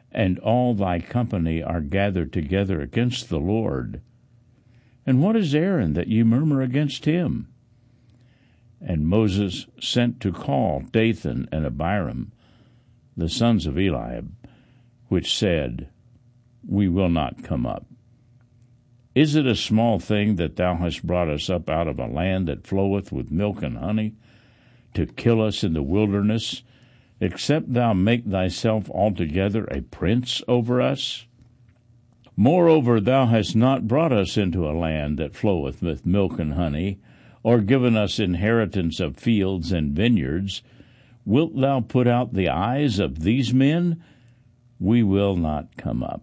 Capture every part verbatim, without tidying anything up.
and all thy company are gathered together against the Lord. And what is Aaron that ye murmur against him? And Moses sent to call Dathan and Abiram, the sons of Eliab, which said, We will not come up. Is it a small thing that thou hast brought us up out of a land that floweth with milk and honey, to kill us in the wilderness, except thou make thyself altogether a prince over us? Moreover, thou hast not brought us into a land that floweth with milk and honey, or given us inheritance of fields and vineyards. Wilt thou put out the eyes of these men? We will not come up.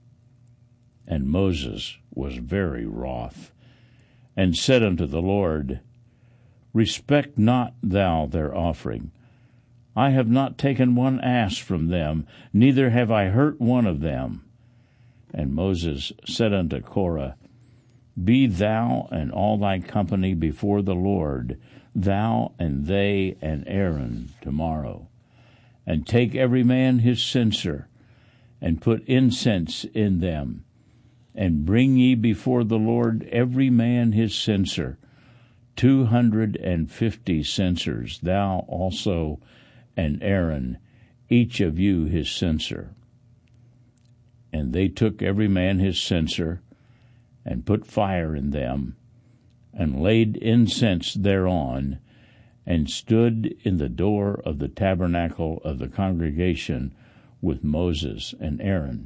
And Moses was very wroth, and said unto the Lord, Respect not thou their offering. I have not taken one ass from them, neither have I hurt one of them. And Moses said unto Korah, Be thou and all thy company before the Lord, thou and they and Aaron tomorrow, and take every man his censer, and put incense in them, and bring ye before the Lord every man his censer, two hundred and fifty censers, thou also and Aaron, each of you his censer. And they took every man his censer, and put fire in them, and laid incense thereon, and stood in the door of the tabernacle of the congregation with Moses and Aaron.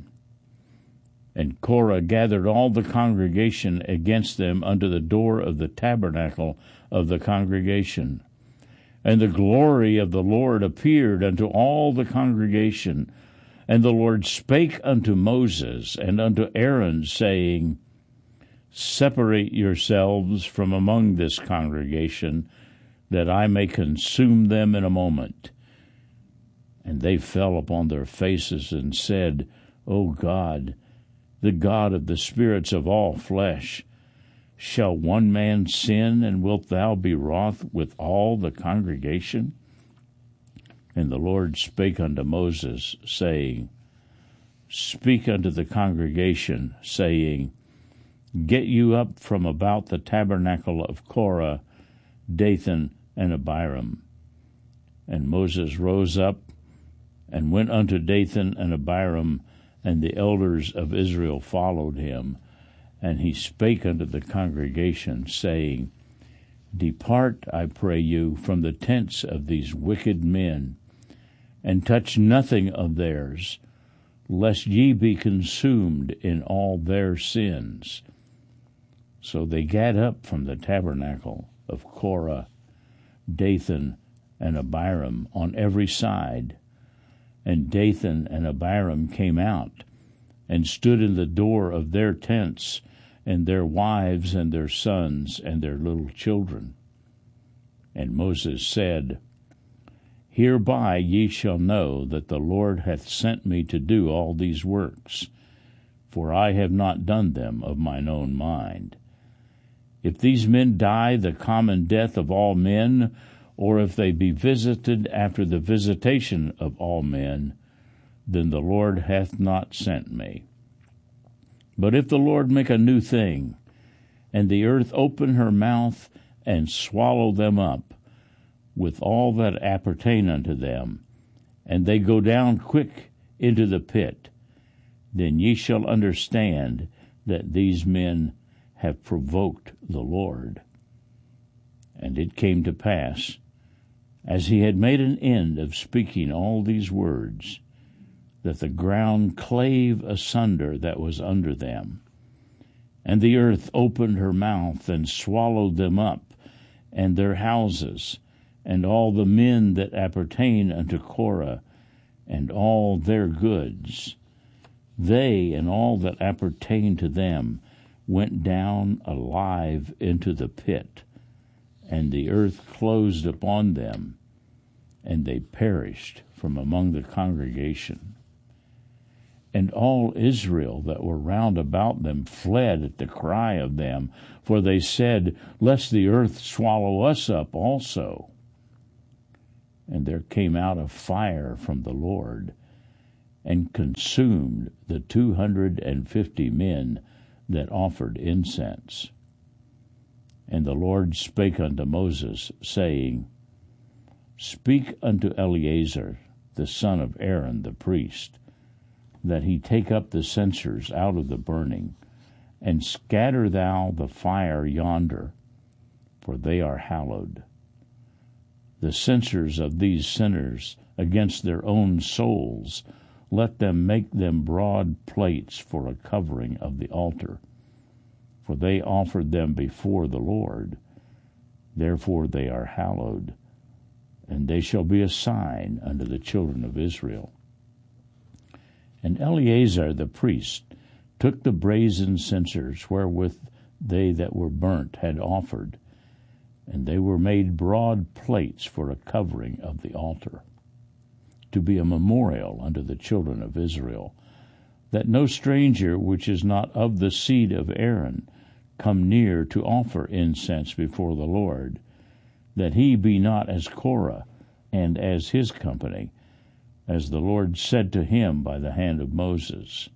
And Korah gathered all the congregation against them unto the door of the tabernacle of the congregation. And the glory of the Lord appeared unto all the congregation. And the Lord spake unto Moses and unto Aaron, saying, Separate yourselves from among this congregation, that I may consume them in a moment. And they fell upon their faces and said, O God, the God of the spirits of all flesh, shall one man sin, and wilt thou be wroth with all the congregation? And the Lord spake unto Moses, saying, Speak unto the congregation, saying, Get you up from about the tabernacle of Korah, Dathan, and Abiram. And Moses rose up, and went unto Dathan and Abiram, and the elders of Israel followed him. And he spake unto the congregation, saying, Depart, I pray you, from the tents of these wicked men, and touch nothing of theirs, lest ye be consumed in all their sins. So they gat up from the tabernacle of Korah, Dathan, and Abiram on every side. And Dathan and Abiram came out, and stood in the door of their tents, and their wives and their sons and their little children. And Moses said, Hereby ye shall know that the Lord hath sent me to do all these works, for I have not done them of mine own mind. If these men die the common death of all men, or if they be visited after the visitation of all men, then the Lord hath not sent me. But if the Lord make a new thing, and the earth open her mouth, and swallow them up, with all that appertain unto them, and they go down quick into the pit, then ye shall understand that these men have provoked the Lord. And it came to pass, as he had made an end of speaking all these words, that the ground clave asunder that was under them, and the earth opened her mouth and swallowed them up, and their houses, and all the men that appertain unto Korah, and all their goods. They and all that appertain to them went down alive into the pit, and the earth closed upon them, and they perished from among the congregation. And all Israel that were round about them fled at the cry of them, for they said, Lest the earth swallow us up also. And there came out a fire from the Lord, and consumed the two hundred and fifty men that offered incense. And the Lord spake unto Moses, saying, Speak unto Eleazar, the son of Aaron the priest, that he take up the censers out of the burning, and scatter thou the fire yonder, for they are hallowed. The censers of these sinners against their own souls, let them make them broad plates for a covering of the altar. For they offered them before the Lord, therefore they are hallowed, and they shall be a sign unto the children of Israel. And Eleazar the priest took the brazen censers wherewith they that were burnt had offered, and they were made broad plates for a covering of the altar, to be a memorial unto the children of Israel, that no stranger which is not of the seed of Aaron come near to offer incense before the Lord, that he be not as Korah and as his company, as the Lord said to him by the hand of Moses.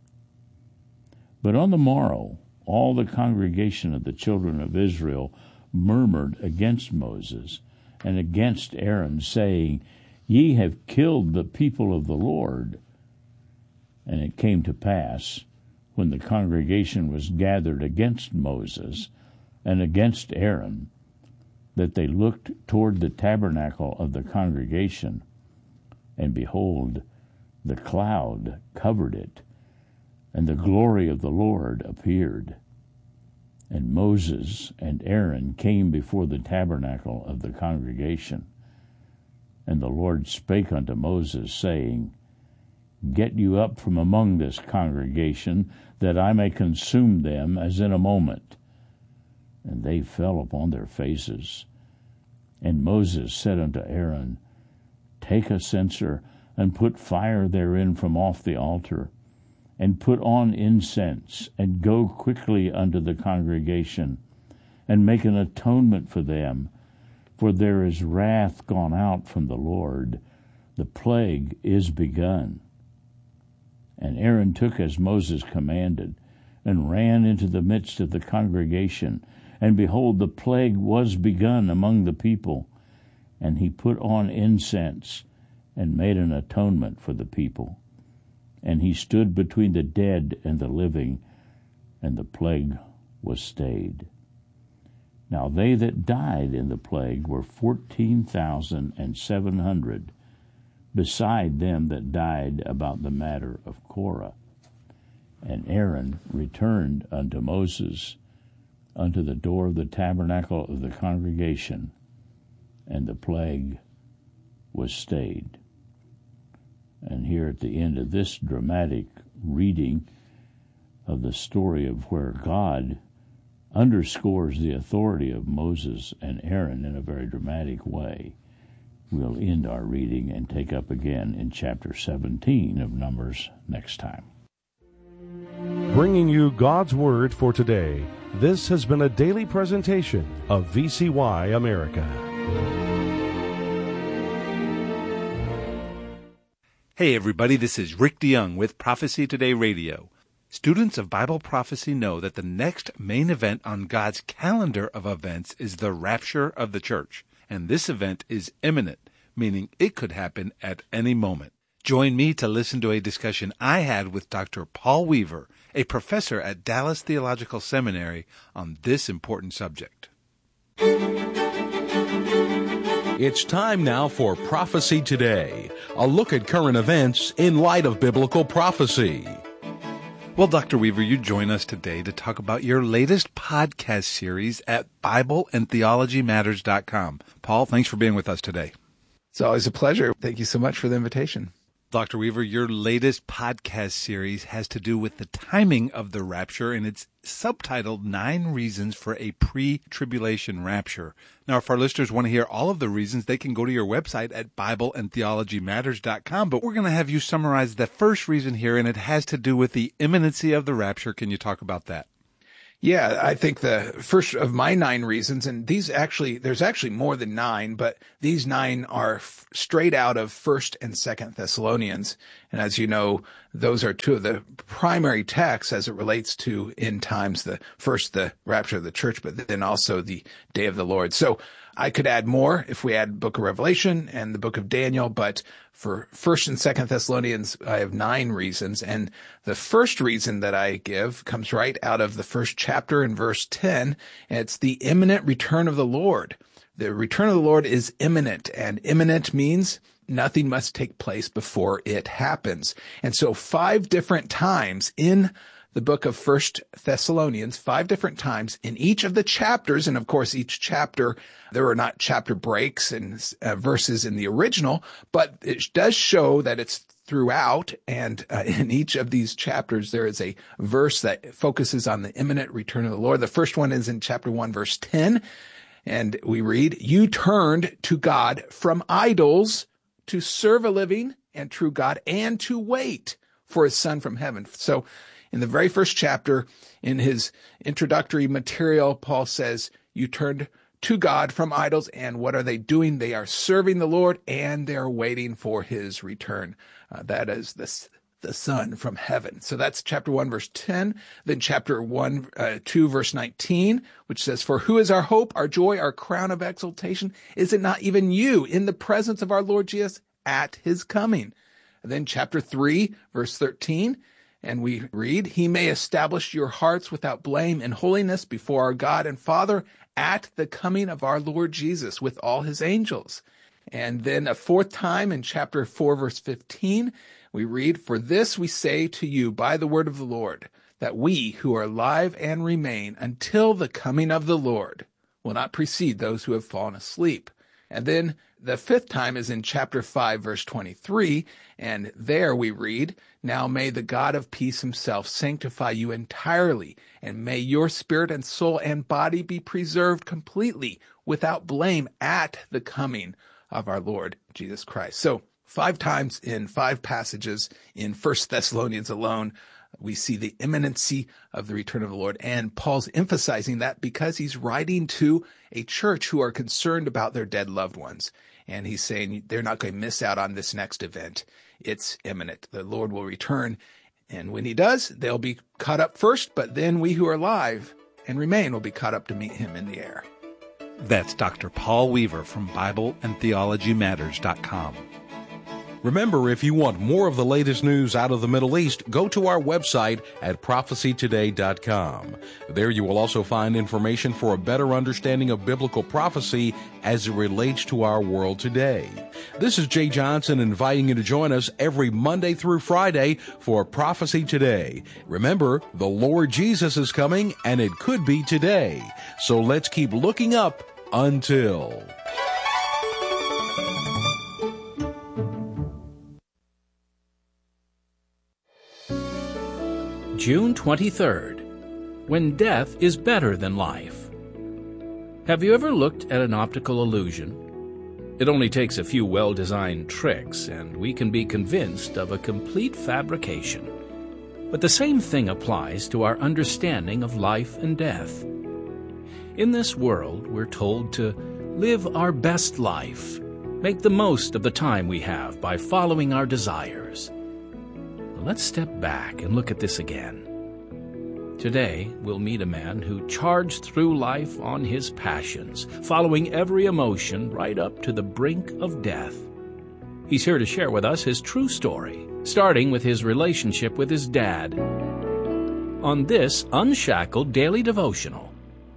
But on the morrow all the congregation of the children of Israel murmured against Moses and against Aaron, saying, Ye have killed the people of the Lord. And it came to pass, when the congregation was gathered against Moses and against Aaron, that they looked toward the tabernacle of the congregation, and behold, the cloud covered it, and the glory of the Lord appeared. And Moses and Aaron came before the tabernacle of the congregation. And the Lord spake unto Moses, saying, Get you up from among this congregation, that I may consume them as in a moment. And they fell upon their faces. And Moses said unto Aaron, Take a censer, and put fire therein from off the altar, and put on incense, and go quickly unto the congregation, and make an atonement for them, for there is wrath gone out from the Lord, the plague is begun. And Aaron took as Moses commanded, and ran into the midst of the congregation, and behold, the plague was begun among the people, and he put on incense, and made an atonement for the people. And he stood between the dead and the living, and the plague was stayed. Now they that died in the plague were fourteen thousand and seven hundred, beside them that died about the matter of Korah. And Aaron returned unto Moses unto the door of the tabernacle of the congregation, and the plague was stayed. And here at the end of this dramatic reading of the story of where God underscores the authority of Moses and Aaron in a very dramatic way, we'll end our reading and take up again in chapter seventeen of Numbers next time. Bringing you God's Word for today, this has been a daily presentation of V C Y America. Hey everybody, this is Rick DeYoung with Prophecy Today Radio. Students of Bible prophecy know that the next main event on God's calendar of events is the rapture of the church. And this event is imminent, meaning it could happen at any moment. Join me to listen to a discussion I had with Doctor Paul Weaver, a professor at Dallas Theological Seminary, on this important subject. It's time now for Prophecy Today, a look at current events in light of biblical prophecy. Well, Doctor Weaver, you join us today to talk about your latest podcast series at Bible and Theology Matters dot com. Paul, thanks for being with us today. It's always a pleasure. Thank you so much for the invitation. Doctor Weaver, your latest podcast series has to do with the timing of the rapture, and it's subtitled Nine Reasons for a Pre-Tribulation Rapture. Now, if our listeners want to hear all of the reasons, they can go to your website at Bible and Theology Matters dot com, but we're going to have you summarize the first reason here, and it has to do with the imminency of the rapture. Can you talk about that? Yeah, I think the first of my nine reasons, and these actually, there's actually more than nine, but these nine are f- straight out of First and Second Thessalonians. And as you know, those are two of the primary texts as it relates to end times, the first, the rapture of the church, but then also the day of the Lord. So I could add more if we add Book of Revelation and the Book of Daniel, but for First and Second Thessalonians, I have nine reasons. And the first reason that I give comes right out of the first chapter in verse ten, and it's the imminent return of the Lord. The return of the Lord is imminent, and imminent means nothing must take place before it happens. And so five different times in the book of First Thessalonians, five different times in each of the chapters, and of course each chapter, there are not chapter breaks and uh, verses in the original, but it does show that it's throughout, and uh, in each of these chapters there is a verse that focuses on the imminent return of the Lord. The first one is in chapter one, verse ten, and we read, "You turned to God from idols to serve a living and true God, and to wait for his Son from heaven." So in the very first chapter, in his introductory material, Paul says, you turned to God from idols, and what are they doing? They are serving the Lord, and they're waiting for his return. Uh, that is the, the Son from heaven. So that's chapter one, verse ten. Then chapter one, uh, two, verse nineteen, which says, "For who is our hope, our joy, our crown of exaltation? Is it not even you in the presence of our Lord Jesus at his coming?" And then chapter three, verse thirteen, and we read, "He may establish your hearts without blame in holiness before our God and Father at the coming of our Lord Jesus with all his angels." And then a fourth time in chapter four, verse fifteen, we read, "For this we say to you by the word of the Lord, that we who are alive and remain until the coming of the Lord will not precede those who have fallen asleep." And then the fifth time is in chapter five, verse twenty-three, and there we read, "Now may the God of peace himself sanctify you entirely, and may your spirit and soul and body be preserved completely without blame at the coming of our Lord Jesus Christ." So five times in five passages in First Thessalonians alone, we see the imminency of the return of the Lord. And Paul's emphasizing that because he's writing to a church who are concerned about their dead loved ones. And he's saying they're not going to miss out on this next event. It's imminent. The Lord will return. And when he does, they'll be caught up first, but then we who are alive and remain will be caught up to meet him in the air. That's Doctor Paul Weaver from Bible and Theology Matters dot com. Remember, if you want more of the latest news out of the Middle East, go to our website at prophecy today dot com. There you will also find information for a better understanding of biblical prophecy as it relates to our world today. This is Jay Johnson inviting you to join us every Monday through Friday for Prophecy Today. Remember, the Lord Jesus is coming, and it could be today. So let's keep looking up until... June twenty-third, when death is better than life. Have you ever looked at an optical illusion? It only takes a few well-designed tricks, and we can be convinced of a complete fabrication. But the same thing applies to our understanding of life and death. In this world, we're told to live our best life, make the most of the time we have by following our desires. Let's step back and look at this again. Today, we'll meet a man who charged through life on his passions, following every emotion right up to the brink of death. He's here to share with us his true story, starting with his relationship with his dad, on this Unshackled Daily Devotional.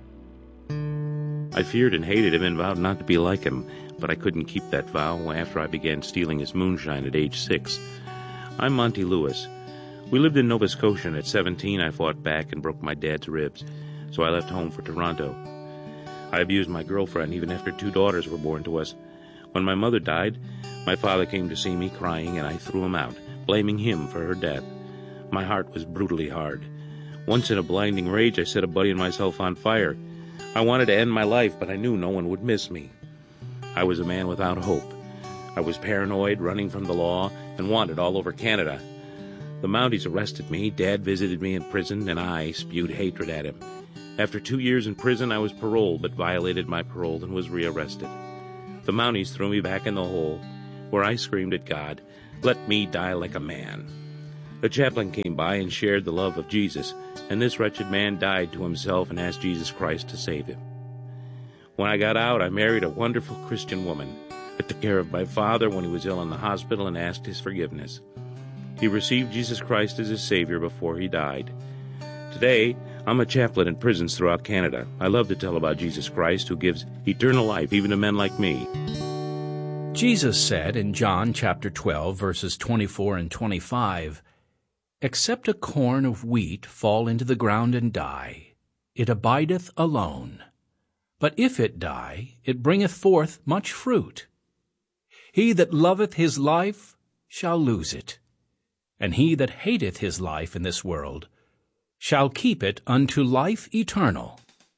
I feared and hated him and vowed not to be like him, but I couldn't keep that vow after I began stealing his moonshine at age six. I'm Monty Lewis. We lived in Nova Scotia, and at seventeen I fought back and broke my dad's ribs, so I left home for Toronto. I abused my girlfriend even after two daughters were born to us. When my mother died, my father came to see me crying, and I threw him out, blaming him for her death. My heart was brutally hard. Once in a blinding rage, I set a buddy and myself on fire. I wanted to end my life, but I knew no one would miss me. I was a man without hope. I was paranoid, running from the law, and wanted all over Canada. The Mounties arrested me, Dad visited me in prison, and I spewed hatred at him. After two years in prison, I was paroled, but violated my parole and was rearrested. The Mounties threw me back in the hole, where I screamed at God, "Let me die like a man." A chaplain came by and shared the love of Jesus, and this wretched man died to himself and asked Jesus Christ to save him. When I got out, I married a wonderful Christian woman. I took care of my father when he was ill in the hospital and asked his forgiveness. He received Jesus Christ as his Savior before he died. Today, I'm a chaplain in prisons throughout Canada. I love to tell about Jesus Christ, who gives eternal life even to men like me. Jesus said in John chapter twelve, verses twenty-four and twenty-five, "Except a corn of wheat fall into the ground and die, it abideth alone. But if it die, it bringeth forth much fruit. He that loveth his life shall lose it, and he that hateth his life in this world shall keep it unto life eternal."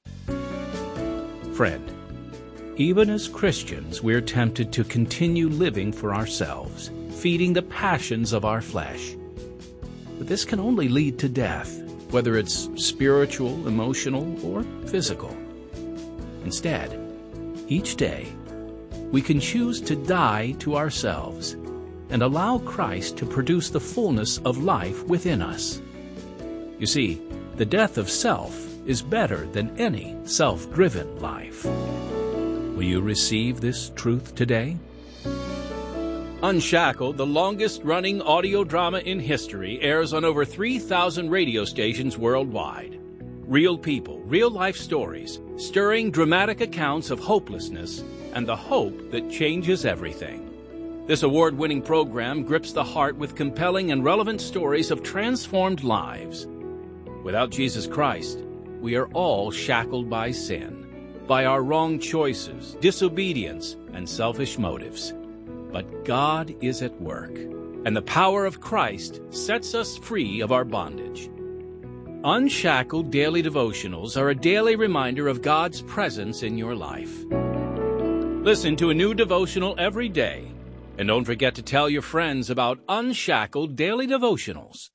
Friend, even as Christians, we're tempted to continue living for ourselves, feeding the passions of our flesh. But this can only lead to death, whether it's spiritual, emotional, or physical. Instead, each day, we can choose to die to ourselves and allow Christ to produce the fullness of life within us. You see, the death of self is better than any self-driven life. Will you receive this truth today? Unshackled, the longest-running audio drama in history, airs on over three thousand radio stations worldwide. Real people, real-life stories, stirring dramatic accounts of hopelessness and the hope that changes everything. This award-winning program grips the heart with compelling and relevant stories of transformed lives. Without Jesus Christ, we are all shackled by sin, by our wrong choices, disobedience, and selfish motives. But God is at work, and the power of Christ sets us free of our bondage. Unshackled Daily Devotionals are a daily reminder of God's presence in your life. Listen to a new devotional every day, and don't forget to tell your friends about Unshackled Daily Devotionals.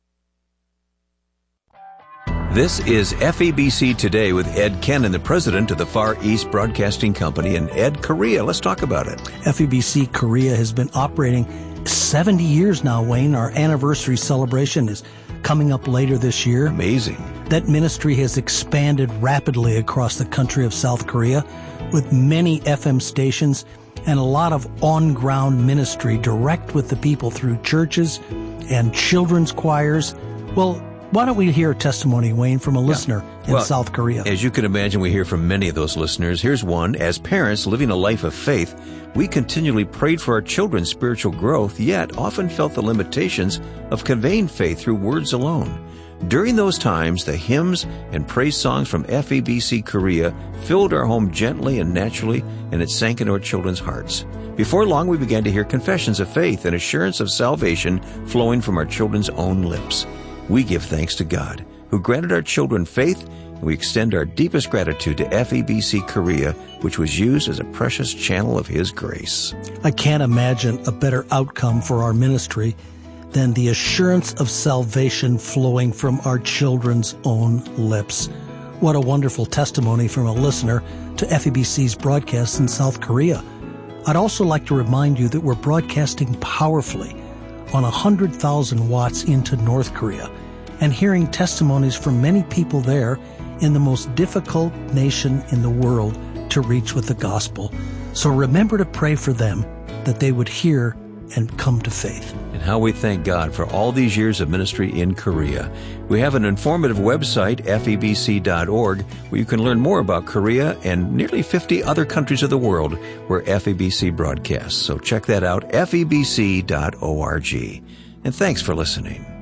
This is F E B C Today with Ed Kennon, the president of the Far East Broadcasting Company, and Ed Korea. Let's talk about it. F E B C Korea has been operating seventy years now, Wayne. Our anniversary celebration is coming up later this year. Amazing. That ministry has expanded rapidly across the country of South Korea with many F M stations and a lot of on-ground ministry direct with the people through churches and children's choirs. Well, why don't we hear a testimony, Wayne, from a yeah. listener in well, South Korea? As you can imagine, we hear from many of those listeners. Here's one. As parents living a life of faith, we continually prayed for our children's spiritual growth, yet often felt the limitations of conveying faith through words alone. During those times, the hymns and praise songs from F E B C Korea filled our home gently and naturally, and it sank into our children's hearts. Before long, we began to hear confessions of faith and assurance of salvation flowing from our children's own lips. We give thanks to God, who granted our children faith, and we extend our deepest gratitude to F E B C Korea, which was used as a precious channel of His grace. I can't imagine a better outcome for our ministry than the assurance of salvation flowing from our children's own lips. What a wonderful testimony from a listener to F E B C's broadcast in South Korea. I'd also like to remind you that we're broadcasting powerfully on one hundred thousand watts into North Korea and hearing testimonies from many people there in the most difficult nation in the world to reach with the gospel. So remember to pray for them that they would hear and come to faith. And how we thank God for all these years of ministry in Korea. We have an informative website, F E B C dot org, where you can learn more about Korea and nearly fifty other countries of the world where F E B C broadcasts. So check that out, F E B C dot org. And thanks for listening.